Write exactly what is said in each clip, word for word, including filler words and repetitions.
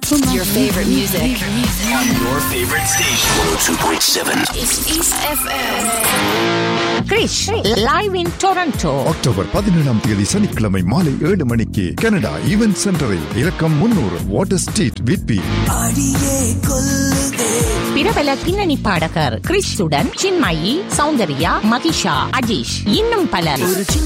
Your favorite music. On your favorite station. one oh two point seven. It's East F M. Girish live in Toronto October பதினேழாம் தேதி சனிக்கிழமை மாலை ஏழு மணிக்கு Canada event சென்டரில் இலக்கம் முன்னூறு வாட்டர் ஸ்ட்ரீட் விட்பி. பிரபல பின்னணி பாடகர் கிறிஸ்துடன் சின்மயி, சௌந்தர்யா, மகிஷா, அஜீஷ் இன்னும் பலர்.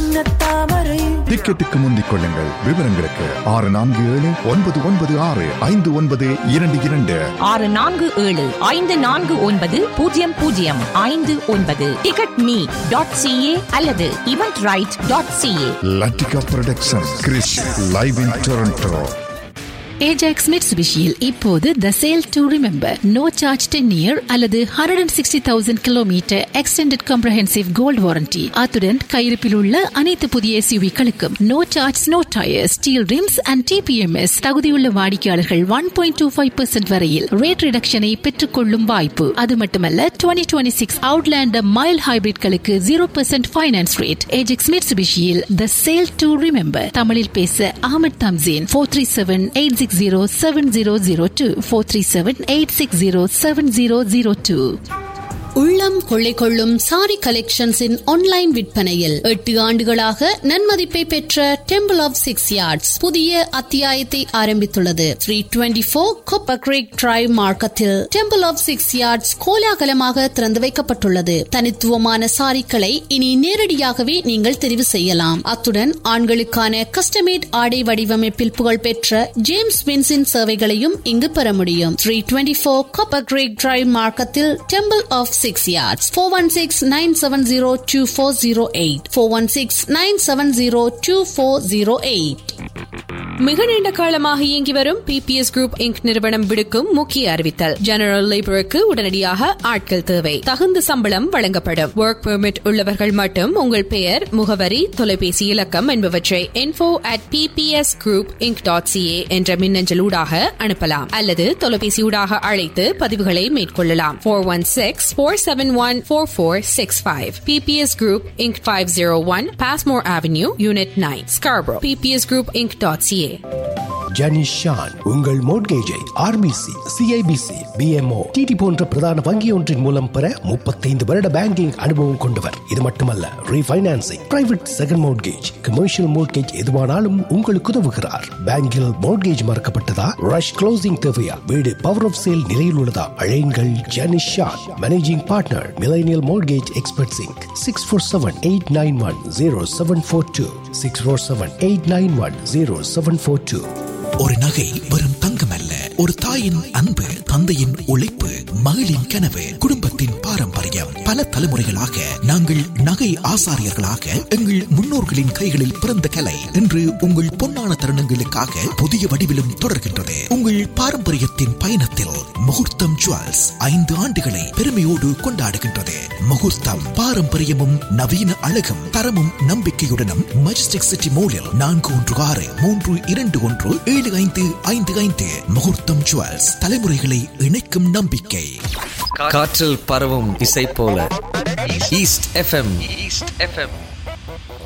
டிக்கெட்டுக்கு முந்திக் கொள்ளுங்கள். விவரங்களுக்கு ஆறு நான்கு ஏழு ஒன்பது ஒன்பது ஆறு ஐந்து ஒன்பது இரண்டு இரண்டு ஆறு நான்கு ஏழு ஐந்து நான்கு ஒன்பது பூஜ்ஜியம் பூஜ்ஜியம் ஐந்து ஒன்பது டிக்கெட் மீ டாட் சிஏ அல்லது event right dot CA. Latika production Girish live in Toronto. Ajax மிட்சுபிஷியில் இப்போது த sale to remember no charge ten year அல்லது hundred and sixty thousand kilometre extended comprehensive gold warranty. அத்துடன் கையிருப்பில் உள்ள அனைத்து புதிய எஸ்யூவிகளுக்கும் no charge no tyre steel rims and DBMS. தகுதியுள்ள வாடிக்கையாளர்கள் one point two five percent வரையில் ரேட் ரிடக்ஷனை பெற்றுக் கொள்ளும் வாய்ப்பு. அது மட்டுமல்ல twenty twenty six Outlander mile ஹைபிரிட்களுக்கு zero percent finance rate. Ajax மிட்சுபிஷியில் the sale to remember. தமிழில் பேச Ahmed Thamseen. Four three seven eight six zero seven zero zero two four three seven eight six zero seven zero zero two. உள்ளம் கொள்ளை கொள்ளும் sorry கலெக்ஷன்ஸின் online விற்பனையில் எட்டு ஆண்டுகளாக நன்மதிப்பை பெற்ற டெம்பிள் ஆஃப் சிக்ஸ் யார்ட்ஸ் புதிய அத்தியாயத்தை ஆரம்பித்துள்ளது. Three twenty four copper Greek drive மார்க்கத்தில் டெம்பிள் ஆஃப் சிக்ஸ் யார்ட்ஸ் கோலாகலமாக திறந்து வைக்கப்பட்டுள்ளது. தனித்துவமான சாரிகளை இனி நேரடியாகவே நீங்கள் தெரிவு செய்யலாம். அத்துடன் ஆண்களுக்கான கஸ்டமேட் ஆடை வடிவமைப்பில் புகழ்பெற்ற ஜேம்ஸ் வின்ஸின் சேவைகளையும் இங்கு பெற முடியும். Three twenty four copper Greek drive மார்க்கத்தில் temple of six yards. four one six nine seven zero two four zero eight four one six nine seven zero two four zero eight. மிக நீண்ட காலமாக இயங்கி வரும் பிபிஎஸ் குரூப் இன்க் நிறுவனம் விடுக்கும் முக்கிய அறிவித்தல். ஜெனரல் லேபருக்கு உடனடியாக ஆட்கள் தேவை. தகுந்த சம்பளம் வழங்கப்படும். ஒர்க் பெர்மிட் உள்ளவர்கள் மட்டும் உங்கள் பெயர், முகவரி, தொலைபேசி இலக்கம் என்பவற்றை info at ppsgroupinc.ca என்ற மின்னஞ்சல் ஊடாக அனுப்பலாம் அல்லது தொலைபேசி ஊடாக அழைத்து பதிவுகளை மேற்கொள்ளலாம். four one six four seven one four four six five. P P S Group Incorporated five oh one Passmore Avenue, Unit nine, Scarborough. P P S Group Inc dot C A. Janish Shawn உங்கள் மோட்கேஜை RBC, CIBC, BMO, DD போன்ற பிரதான வங்கி ஒன்றின் மூலம் பெற முப்பத்தைந்து வருட banking அனுபவம் கொண்டவர். இது மட்டுமல்ல, refinancing, private second mortgage, commercial mortgage எதுவானாலும் உங்களுக்கு உதவுகிறார். பேங்கில் மோட்கேஜ் மறக்கப்பட்டதா, ரஷ் க்ளோசிங் தேவையா, வீடு பவர் ஆஃப் சேல் நிலையில் உள்ளதா, அழையுங்கள் Janish Shawn. Managing partner, millennial mortgage expert Singh. Six four seven eight nine one zero seven four two six four seven eight nine one zero seven four two. ஒரு நகை வெறும் தங்கம் அல்ல, ஒரு தாயின் அன்பு, தந்தையின் உழைப்பு, மகளின் கனவு, குடும்பத்தின் பாரம்பரியம். பல தலைமுறைகளாக நாங்கள் நகை ஆசாரியர்களாக எங்கள் முன்னோர்களின் கைகளில் பிறந்த கலை இன்று உங்கள் பொன்னான தருணங்களுக்காக புதிய வடிவிலும் தொடர்கின்றது. உங்கள் பாரம்பரியத்தின் பயணத்தில் முகூர்த்தம் ஜுவல்ஸ் ஐந்து ஆண்டுகளை பெருமையோடு கொண்டாடுகின்றது. முகூர்த்தம் பாரம்பரியமும் நவீன அழகும் தரமும் நம்பிக்கையுடனும் மஜஸ்டிக் சிட்டி மோலில் நான்கு ஒன்று ஆறு மூன்று இரண்டு ஒன்று ஏழு ஐந்து ஐந்து ஐந்து. முகூர்த்தம் ஜுவல்ஸ், தலைமுறைகளை இணைக்கும் நம்பிக்கை. காற்றில் பரவும் இசை போல ஈஸ்ட் எஃப்எம். East FM.